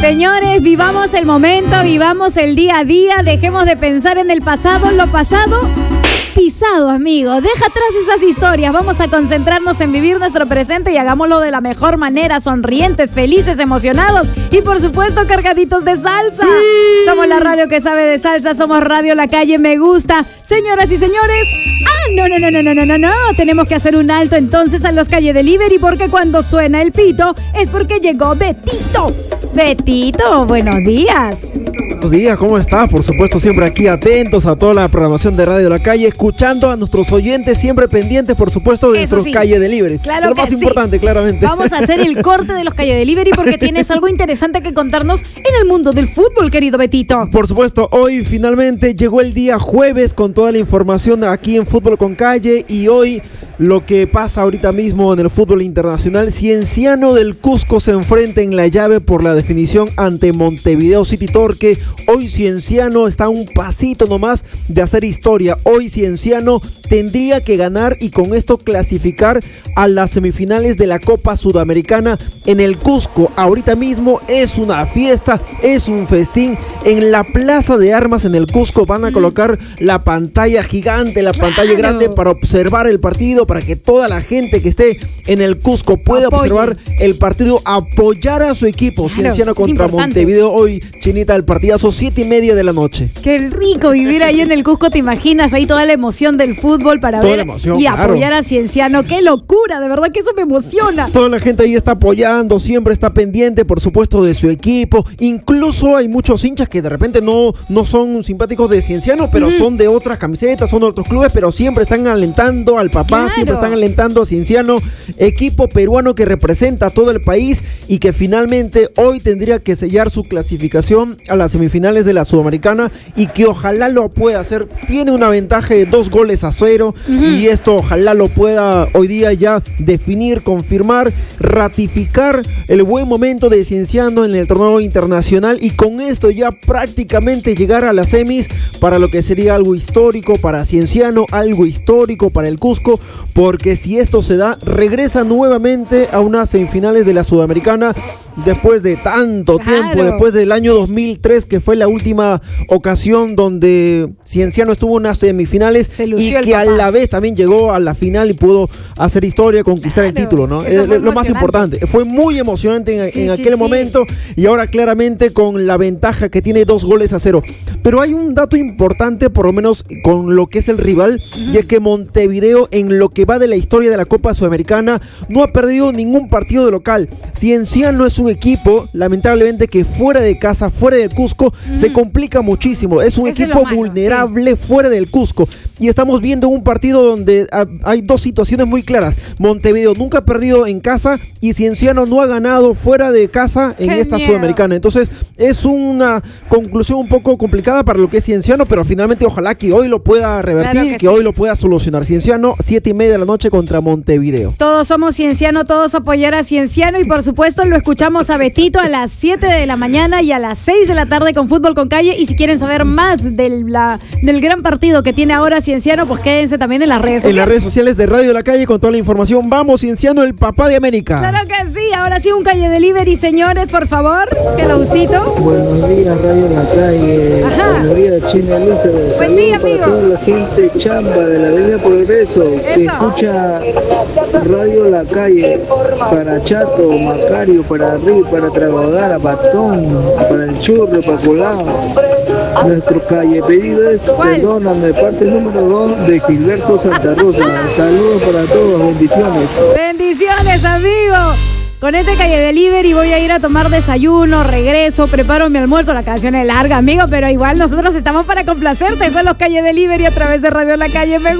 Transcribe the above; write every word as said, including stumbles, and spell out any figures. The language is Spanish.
Señores, vivamos el momento, vivamos el día a día, dejemos de pensar en el pasado, lo pasado pisado, amigo. Deja atrás esas historias, vamos a concentrarnos en vivir nuestro presente y hagámoslo de la mejor manera, sonrientes, felices, emocionados y por supuesto cargaditos de salsa. Sí. Somos la radio que sabe de salsa, somos Radio La Calle Me Gusta. Señoras y señores, ah, no, no, no, no, no, no, no, no, tenemos que hacer un alto entonces a los Calle Delivery porque cuando suena el pito es porque llegó Betito. Betito, buenos días. Buenos días, ¿cómo estás? Por supuesto, siempre aquí atentos a toda la programación de Radio La Calle, escuchando a nuestros oyentes, siempre pendientes, por supuesto, de nuestros sí. Calle Delivery. Claro Lo que más sí. importante, claramente. Vamos a hacer el corte de los Calle Delivery porque tienes algo interesante que contarnos en el mundo del fútbol, querido Betito. Por supuesto, hoy finalmente llegó el día jueves con toda la información aquí en Fútbol con Calle y hoy lo que pasa ahorita mismo en el fútbol internacional. Cienciano del Cusco se enfrenta en la llave por la definición ante Montevideo City Torque. Hoy Cienciano está a un pasito nomás de hacer historia. Hoy Cienciano tendría que ganar y con esto clasificar a las semifinales de la Copa Sudamericana en el Cusco. Ahorita mismo es una fiesta, es un festín. En la Plaza de Armas en el Cusco van a colocar la pantalla gigante, la Claro. pantalla grande para observar el partido, para que toda la gente que esté en el Cusco pueda Apoye. observar el partido, apoyar a su equipo. Claro, Cienciano es contra importante. Montevideo hoy, Chinita, el partidazo siete y media de la noche. Qué rico vivir ahí en el Cusco, ¿te imaginas? Ahí toda la emoción del fútbol para Toda ver la emoción, y claro. apoyar a Cienciano. ¡Qué locura! De verdad que eso me emociona. Toda la gente ahí está apoyando, siempre está pendiente, por supuesto, de su equipo. Incluso hay muchos hinchas que de repente no, no son simpáticos de Cienciano, pero uh-huh. son de otras camisetas, son de otros clubes, pero siempre están alentando al papá, Claro. siempre están alentando a Cienciano, equipo peruano que representa a todo el país y que finalmente hoy tendría que sellar su clasificación a las semifinales de la Sudamericana y que ojalá lo pueda hacer. Tiene una ventaja de dos goles a cero uh-huh. y esto ojalá lo pueda hoy día ya definir, confirmar, ratificar el buen momento de Cienciano en el torneo internacional y con esto ya prácticamente llegar a las semis para lo que sería algo histórico para Cienciano, algo histórico para el Cusco, porque si esto se da, regresa nuevamente a unas semifinales de la Sudamericana después de tanto Claro. tiempo, después del año dos mil tres, que fue la última ocasión donde Cienciano estuvo en unas semifinales y que a la vez también llegó a la final y pudo hacer historia, conquistar claro, el título, ¿no? Es lo más importante. Fue muy emocionante en, sí, en aquel sí, momento sí. y ahora claramente con la ventaja que tiene dos goles a cero. Pero hay un dato importante, por lo menos con lo que es el rival, uh-huh. y es que Montevideo, en lo que va de la historia de la Copa Sudamericana, no ha perdido ningún partido de local. Cienciano es un equipo, lamentablemente, que fuera de casa, fuera del Cusco, uh-huh. se complica muchísimo. Es un Eso equipo es malo, vulnerable sí. fuera del Cusco. Y estamos viendo un partido donde a, hay dos situaciones muy claras. Montevideo nunca ha perdido en casa y Cienciano no ha ganado fuera de casa en Qué esta miedo. Sudamericana. Entonces es una conclusión un poco complicada para lo que es Cienciano, pero finalmente ojalá que hoy lo pueda revertir, claro que, que sí. hoy lo pueda solucionar. Cienciano, siete y media de la noche contra Montevideo. Todos somos Cienciano, todos apoyar a Cienciano y por supuesto lo escuchamos a Betito a las siete de la mañana y a las seis de la tarde con Fútbol con Calle. Y si quieren saber más del, la, del gran partido que tiene ahora Cienciano, pues quédense también en las redes sociales. En las redes sociales de Radio La Calle con toda la información. Vamos, Cienciano, el papá de América. Claro que sí, ahora sí un Calle Delivery, señores, por favor. Hellocito. Buenos días, Radio La Calle. Ajá. Buenos días, China Elizabeth. Buen día, para amigo. toda la gente chamba de la Avenida Progreso que Eso. escucha Radio La Calle, para Chato, Macario, para Río, para Trabadara, Batón, para el Churro, para Colado. Nuestro calle pedido es ¿Cuál? Perdóname, parte número dos de Gilberto Santa Rosa. Saludos para todos, bendiciones. Bendiciones, amigo. Con este Calle Delivery voy a ir a tomar desayuno, regreso, preparo mi almuerzo. La canción es larga, amigo, pero igual nosotros estamos para complacerte. Son los Calle Delivery a través de Radio La Calle. Me